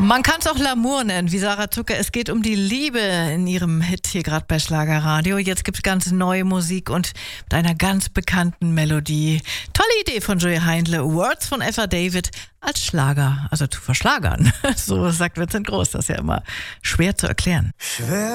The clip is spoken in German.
Man kann es auch L'amour nennen, wie Sarah Zucker. Es geht um die Liebe in ihrem Hit hier gerade bei Schlagerradio. Jetzt gibt es ganz neue Musik und mit einer ganz bekannten Melodie. Tolle Idee von Joey Heindle. Words von Eva David als Schlager, also zu verschlagern. So sagt Vincent Groß, das ist ja immer schwer zu erklären. Schwer